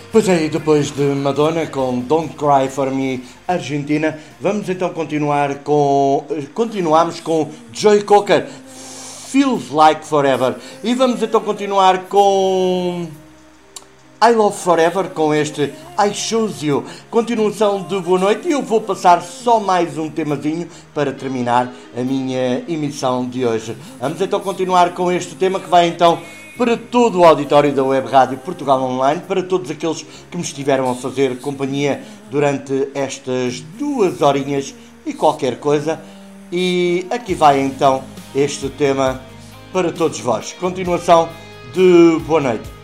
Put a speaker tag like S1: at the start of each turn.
S1: Pois é, e depois de Madonna com Don't Cry For Me, Argentina, vamos então continuamos com Joe Cocker, Feels Like Forever. E vamos então continuar com I Love Forever, com este I Choose You. Continuação de Boa Noite, e eu vou passar só mais um temazinho para terminar a minha emissão de hoje. Vamos então continuar com este tema que vai então para todo o auditório da Web Rádio Portugal Online, para todos aqueles que me estiveram a fazer companhia durante estas 2 horinhas e qualquer coisa. E aqui vai então este tema para todos vós. Continuação de Boa Noite.